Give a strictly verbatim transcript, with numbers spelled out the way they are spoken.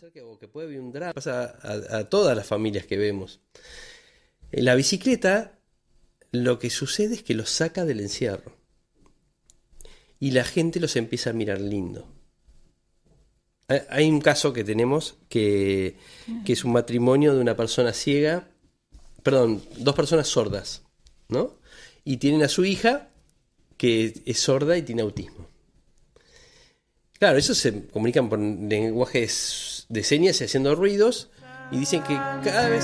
Que, o que puede haber un drama, pasa a, a todas las familias que vemos. En la bicicleta, lo que sucede es que los saca del encierro. Y la gente los empieza a mirar lindo. Hay un caso que tenemos que, que es un matrimonio de una persona ciega, perdón, dos personas sordas, ¿no? Y tienen a su hija que es sorda y tiene autismo. Claro, ellos se comunican por lenguajes de señas y haciendo ruidos y dicen que cada vez